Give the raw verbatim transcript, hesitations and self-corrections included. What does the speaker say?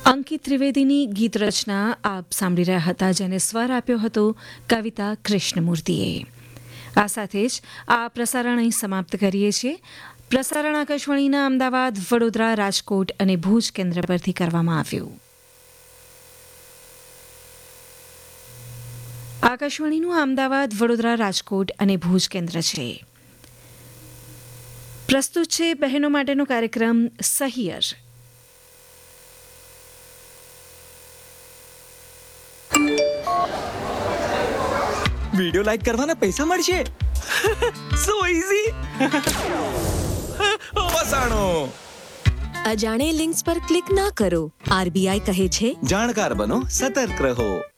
અંકિત ત્રિવેદીની ગીત રચના આપ સાંભળી રહ્યા હતા, જેને સ્વર આપ્યો હતો કવિતા કૃષ્ણમૂર્તિએ. આ સાથે જ આ પ્રસારણ અહીં સમાપ્ત કરીએ છીએ. પ્રસારણ આકાશવાણીના અમદાવાદ, વડોદરા, રાજકોટ અને ભુજ કેન્દ્ર પરથી કરવામાં આવ્યું. આકાશવાણીનું અમદાવાદ, વડોદરા, રાજકોટ અને ભુજ કેન્દ્ર છે. પ્રસ્તુત છે બહેનો માટેનો કાર્યક્રમ સહિયર. વિડિયો લાઈક કરવાના પૈસા મળશે. સો ઈઝી. ફસાણો. અજાણે લિંક્સ પર ક્લિક ના કરો. આરબીઆઈ કહે છે, જાણકાર બનો, સતર્ક રહો.